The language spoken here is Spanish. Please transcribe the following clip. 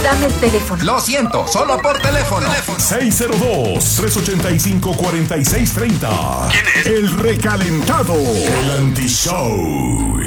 Dame el teléfono. Lo siento, solo por teléfono. 602-385-4630. ¿Quién es? El recalentado. El anti-show.